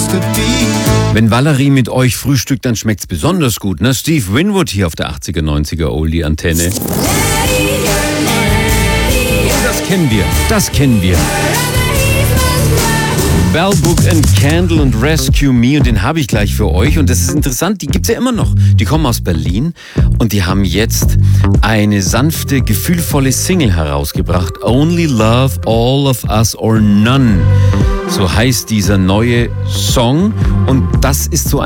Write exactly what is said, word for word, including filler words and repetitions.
Wenn Valerie mit euch frühstückt, dann schmeckt's besonders gut, ne? Steve Winwood hier auf der achtziger, neunziger Oldie-Antenne. Das kennen wir, das kennen wir. Bell Book and Candle und Rescue Me, und den habe ich gleich für euch. Und das ist interessant, die gibt's ja immer noch. Die kommen aus Berlin und die haben jetzt eine sanfte, gefühlvolle Single herausgebracht. Only Love, All of Us or None. So heißt dieser neue Song, und das ist so